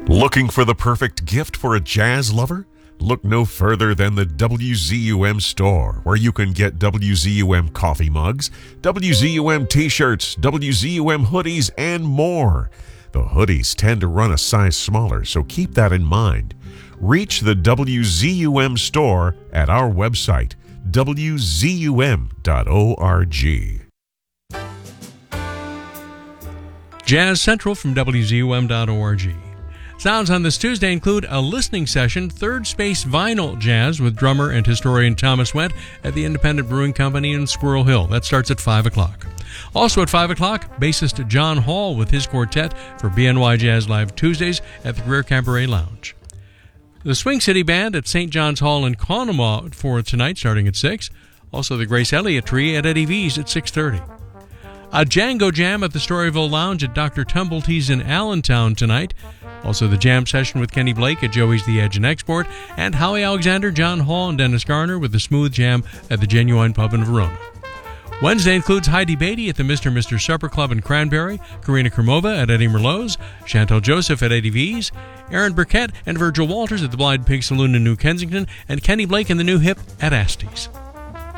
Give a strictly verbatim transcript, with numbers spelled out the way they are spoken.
Looking for the perfect gift for a jazz lover? Look no further than the W Z U M store, where you can get W Z U M coffee mugs, W Z U M t-shirts, W Z U M hoodies, and more. The hoodies tend to run a size smaller, so keep that in mind. Reach the W Z U M store at our website, W Z U M dot org. Jazz Central from W Z U M dot org. Sounds on this Tuesday include a listening session, Third Space Vinyl Jazz with drummer and historian Thomas Went at the Independent Brewing Company in Squirrel Hill. That starts at five o'clock. Also at five o'clock, bassist John Hall with his quartet for B N Y Jazz Live Tuesdays at the Greer Cabaret Lounge. The Swing City Band at Saint John's Hall in Conemaugh for tonight, starting at six. Also the Grace Elliott Tree at Eddie V's at six thirty. A Django Jam at the Storyville Lounge at Doctor Tumbletee's in Allentown tonight. Also the jam session with Kenny Blake at Joey's The Edge and Export, and Howie Alexander, John Hall, and Dennis Garner with the Smooth Jam at the Genuine Pub in Verona. Wednesday includes Heidi Beatty at the Mister Mister Supper Club in Cranberry, Karina Kremova at Eddie Merlot's, Chantal Joseph at Eddie V's, Aaron Burkett and Virgil Walters at the Blind Pig Saloon in New Kensington, and Kenny Blake and the New Hip at Asty's.